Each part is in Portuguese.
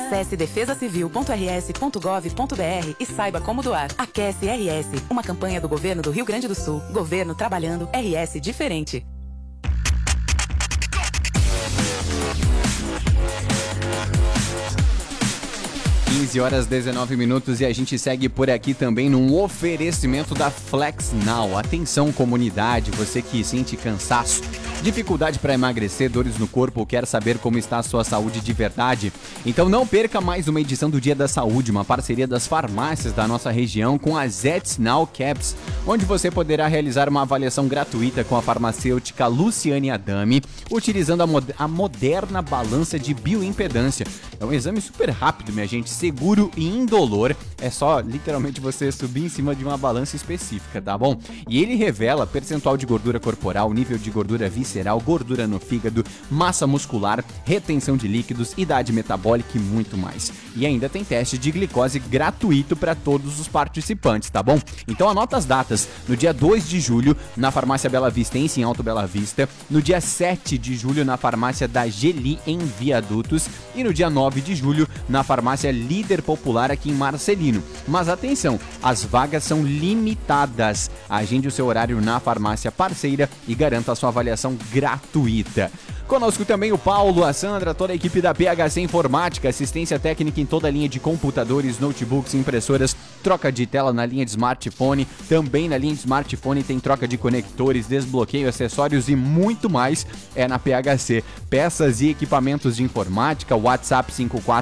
Acesse defesacivil.rs.gov.br e saiba como doar. Aquece RS, uma campanha do governo do Rio Grande do Sul. Governo trabalhando, RS diferente. 15h19 e a gente segue por aqui também num oferecimento da Flex Now. Atenção, comunidade, você que sente cansaço, dificuldade para emagrecer, dores no corpo ou quer saber como está a sua saúde de verdade? Então não perca mais uma edição do Dia da Saúde, uma parceria das farmácias da nossa região com a Zets Now Caps, onde você poderá realizar uma avaliação gratuita com a farmacêutica Luciane Adami, utilizando a moderna balança de bioimpedância. É um exame super rápido, minha gente, seguro e indolor. É só, literalmente, você subir em cima de uma balança específica, tá bom? E ele revela percentual de gordura corporal, nível de gordura visceral, gordura no fígado, massa muscular, retenção de líquidos, idade metabólica e muito mais. E ainda tem teste de glicose gratuito para todos os participantes, tá bom? Então anota as datas. No dia 2 de julho, na farmácia Bela Vistense, em Alto Bela Vista. No dia 7 de julho, na farmácia da Geli, em Viadutos. E no dia 9 de julho, na farmácia Líder Popular, aqui em Marcelino. Mas atenção, as vagas são limitadas. Agende o seu horário na farmácia parceira e garanta a sua avaliação gratuita. Conosco também o Paulo, a Sandra, toda a equipe da PHC Informática, assistência técnica em toda a linha de computadores, notebooks, impressoras, troca de tela na linha de smartphone, também na linha de smartphone tem troca de conectores, desbloqueio, acessórios e muito mais é na PHC. Peças e equipamentos de informática, WhatsApp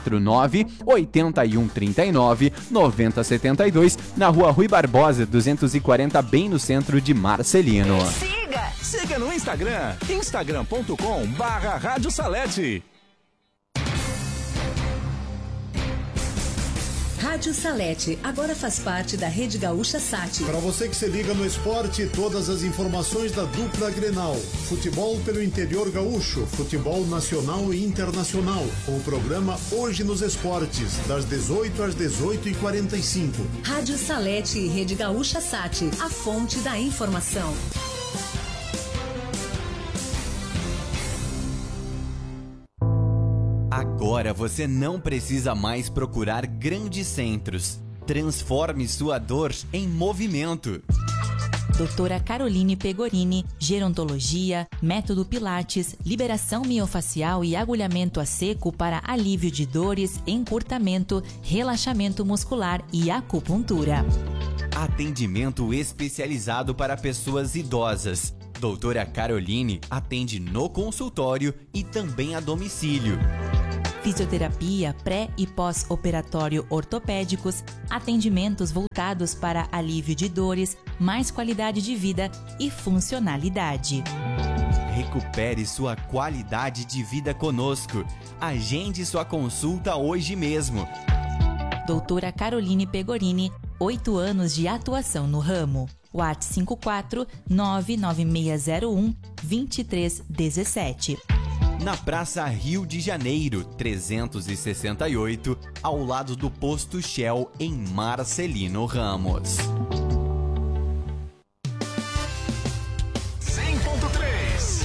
549-8139-9072, na rua Rui Barbosa, 240, bem no centro de Marcelino. Siga no Instagram, instagram.com/Rádio Salete. Rádio Salete agora faz parte da Rede Gaúcha Sat. Para você que se liga no esporte, todas as informações da dupla Grenal. Futebol pelo interior gaúcho, futebol nacional e internacional. Com o programa Hoje nos Esportes, das 18 às 18h45. Rádio Salete e Rede Gaúcha Sat, a fonte da informação. Agora você não precisa mais procurar grandes centros. Transforme sua dor em movimento. Doutora Caroline Pegorini, gerontologia, método Pilates, liberação miofacial e agulhamento a seco para alívio de dores, encurtamento, relaxamento muscular e acupuntura. Atendimento especializado para pessoas idosas. Doutora Caroline atende no consultório e também a domicílio. Fisioterapia pré- e pós-operatório ortopédicos, atendimentos voltados para alívio de dores, mais qualidade de vida e funcionalidade. Recupere sua qualidade de vida conosco. Agende sua consulta hoje mesmo. Doutora Caroline Pegorini, 8 anos de atuação no ramo. WhatsApp 54 99601 2317. Na Praça Rio de Janeiro, 368, ao lado do Posto Shell, em Marcelino Ramos. 100.3.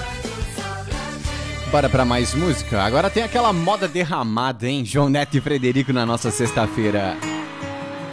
Bora pra mais música? Agora tem aquela moda derramada, hein? João Neto e Frederico na nossa sexta-feira.